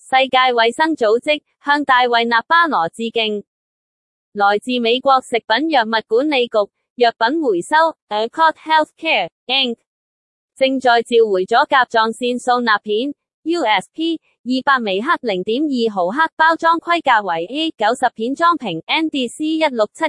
世界衛生組織向大衛納巴羅致敬。來自美國食品藥物管理局藥品回收 Accord Healthcare Inc. 正在召回咗甲狀腺素鈉片 USP 200微克 0.2 毫克包裝規格為 A90 片裝瓶 NDC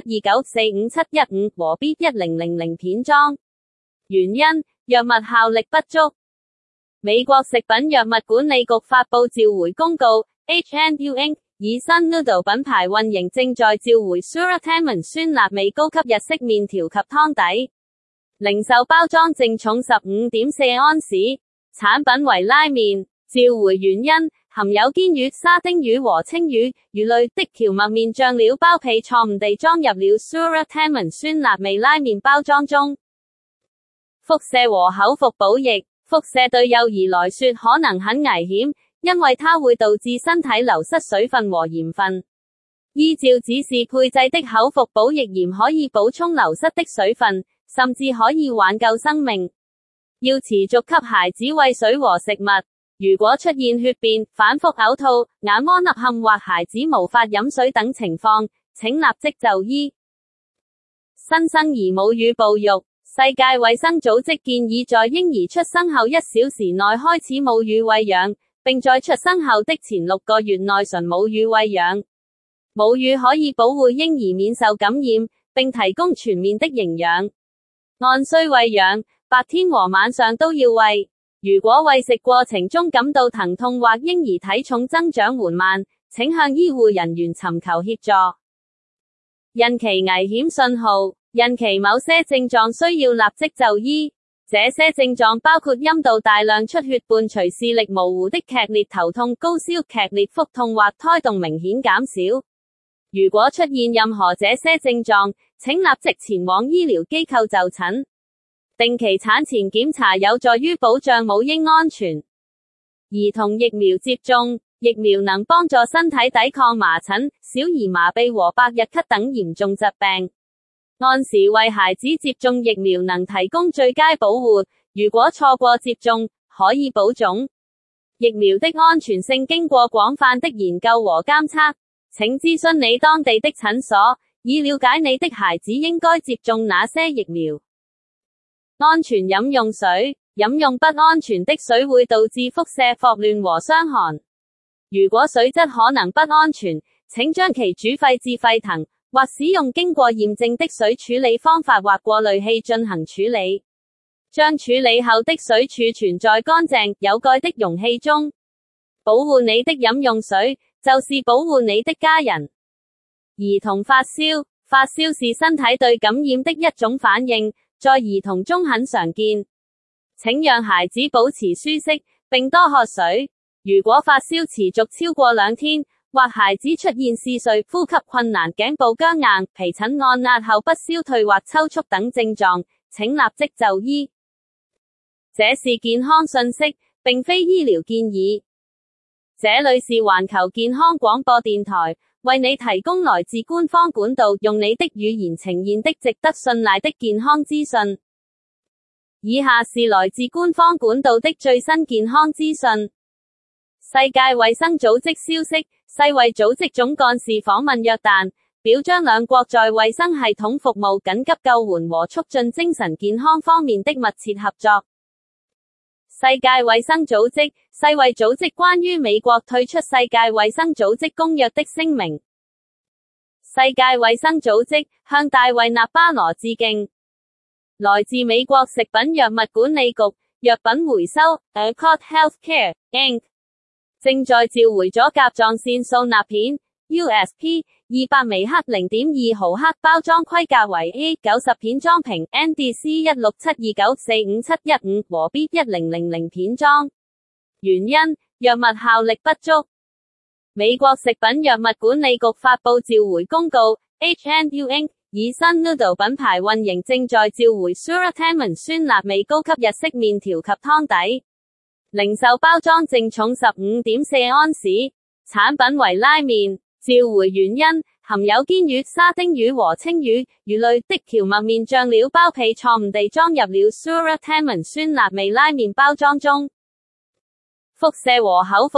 16729457115和 B1000 片裝。原因：藥物效力不足。美國食品藥物管理局發佈召回公告 ，H&U Inc. 以新 Noodle 品牌運營正在召回 Suratamig 酸辣味高級日式麵條及湯底，零售包裝淨重 15.4 安士，產品為拉麵。召回原因：含有堅魚、沙丁魚和青魚、魚類的蕎麥麵醬料包皮錯誤地裝入了 Suratamig 酸辣味拉麵包裝中。輻射和口服補液。輻射對幼兒來說可能很危險，因為它會導致身體流失水分和鹽分。依照指示配製的口服補液鹽可以補充流失的水分，甚至可以挽救生命。要持續給孩子餵水和食物。如果出現血便、反覆嘔吐、眼窩凹陷或孩子無法飲水等情況，請立即就醫。新生兒母乳哺育。世界衛生組織建議在嬰兒出生後1小時內開始母乳餵養，並在出生後的前6個月內純母乳餵養。母乳可以保護嬰兒免受感染，並提供全面的營養。按需餵養，白天和晚上都要餵。如果餵食過程中感到疼痛或嬰兒體重增長緩慢，請向醫護人員尋求協助。孕期危險信號。孕期某些症狀需要立即就醫，這些症狀包括陰道大量出血伴隨視力模糊的劇烈頭痛、高燒、劇烈腹痛或胎動明顯減少。如果出現任何這些症狀，請立即前往醫療機構就診。定期產前檢查有助於保障母嬰安全。兒童疫苗接種。疫苗能幫助身體抵抗麻疹、小兒麻痹和百日咳等嚴重疾病。按時為孩子接種疫苗能提供最佳保護，如果錯過接種，可以保種。疫苗的安全性經過廣泛的研究和監測，請諮詢你當地的診所，以了解你的孩子應該接種哪些疫苗。安全飲用水。飲用不安全的水會導致輻射、霍亂和傷寒。如果水質可能不安全，請將其煮沸至沸騰，或使用經過驗證的水處理方法或過濾器進行處理。將處理後的水儲存在乾淨、有蓋的容器中。保護你的飲用水，就是保護你的家人。兒童發燒。發燒是身體對感染的一種反應，在兒童中很常見。請讓孩子保持舒適，並多喝水。如果發燒持續超過2天，或孩子出現嗜睡、呼吸困難、頸部僵硬、皮疹按壓後不消退或抽搐等症狀，請立即就醫。這是健康信息，並非醫療建議。這裡是環球健康廣播電台，為你提供來自官方管道，用你的語言呈現的值得信賴的健康資訊。以下是來自官方管道的最新健康資訊。世界衛生組織消息，世衛組織總幹事訪問約旦，表彰兩國在衛生系統服務、緊急救援和促進精神健康方面的密切合作。世界衛生組織，世衛組織關於美國退出世界衛生組織公約的聲明。世界衛生組織向大衛納巴羅致敬。來自美國食品藥物管理局藥品回收 Accord Healthcare Inc. 正在召回咗甲狀腺素鈉片 USP 200微克 0.2 毫克包裝規格為 A90 片裝瓶 NDC 16729457115和 B1000 片裝。原因：藥物效力不足。美國食品藥物管理局發佈召回公告 ，H&U Inc. 以新 Noodle 品牌運營正在召回 Suratamig 酸辣味高級日式麵條及湯底。零售包裝淨重 15.4 安士，產品為拉麵。召回原因：含有堅魚、沙丁魚和青魚、魚類的蕎麥麵醬料包皮錯誤地裝入了 Suratamig 酸辣味拉麵包裝中。輻射和口服